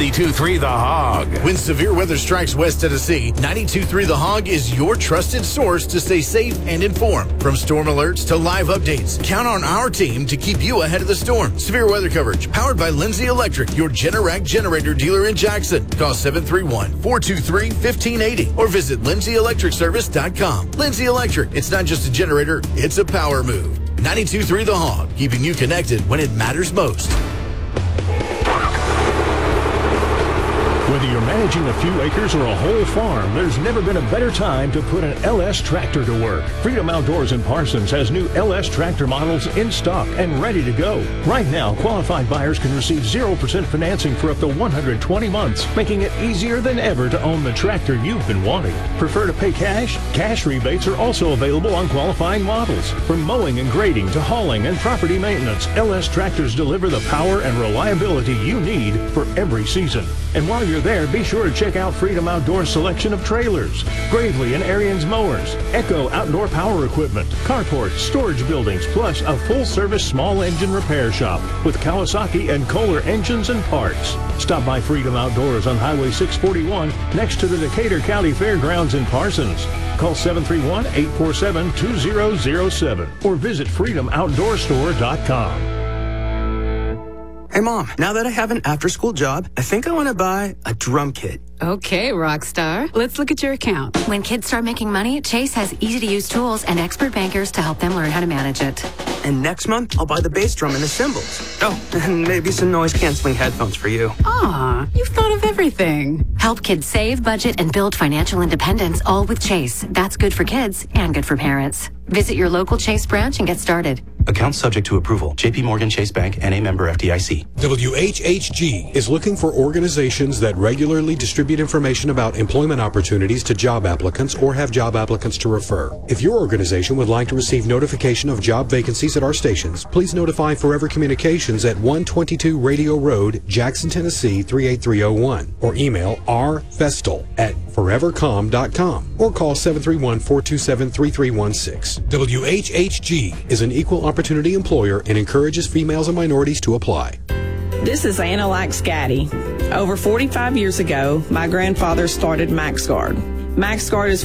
92.3 The Hog. When severe weather strikes West Tennessee, 92.3 The Hog is your trusted source to stay safe and informed. From storm alerts to live updates, count on our team to keep you ahead of the storm. Severe weather coverage powered by Lindsay Electric, your Generac generator dealer in Jackson. Call 731-423-1580 or visit lindsay-electricservice.com. Lindsay Electric, it's not just a generator, it's a power move. 92.3 The Hog, keeping you connected when it matters most. Whether you're managing a few acres or a whole farm, there's never been a better time to put an LS tractor to work. Freedom Outdoors in Parsons has new LS tractor models in stock and ready to go. Right now, qualified buyers can receive 0% financing for up to 120 months, making it easier than ever to own the tractor you've been wanting. Prefer to pay cash? Cash rebates are also available on qualifying models. From mowing and grading to hauling and property maintenance, LS tractors deliver the power and reliability you need for every season. And while you're there, be sure to check out Freedom Outdoors' selection of trailers, Gravely and Ariens mowers, Echo outdoor power equipment, carports, storage buildings, plus a full-service small engine repair shop with Kawasaki and Kohler engines and parts. Stop by Freedom Outdoors on Highway 641 next to the Decatur County Fairgrounds in Parsons. Call 731-847-2007 or visit freedomoutdoorstore.com. Hey, Mom, now that I have an after-school job, I think I want to buy a drum kit. Okay, Rockstar. Let's look at your account. When kids start making money, Chase has easy-to-use tools and expert bankers to help them learn how to manage it. And next month, I'll buy the bass drum and the cymbals. Oh, and maybe some noise-canceling headphones for you. Aw, you've thought of everything. Help kids save, budget, and build financial independence, all with Chase. That's good for kids and good for parents. Visit your local Chase branch and get started. Account subject to approval. J.P. Morgan Chase Bank and a member FDIC. WHHG is looking for organizations that regularly distribute information about employment opportunities to job applicants or have job applicants to refer. If your organization would like to receive notification of job vacancies at our stations, please notify Forever Communications at 122 Radio Road, Jackson, Tennessee 38301 or email rfestel@forevercom.com or call 731-427-3316. WHHG is an equal opportunity employer and encourages females and minorities to apply. This is Anna Laxcaddy. Over 45 years ago, my grandfather started MaxGuard. MaxGuard is